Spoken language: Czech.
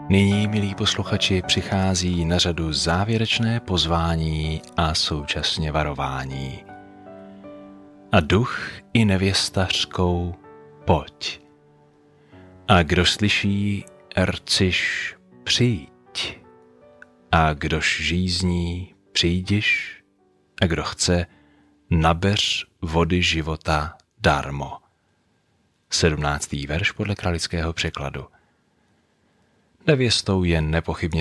Nyní, milí posluchači, přichází na řadu závěrečné pozvání a současně varování. A duch i nevěsta řkou, pojď. A kdo slyší, rciš, přijď. A kdož žízní, přijdiš. A kdo chce, nabeř vody života darmo. 17. verš podle Kralického překladu. Nevěstou je nepochybně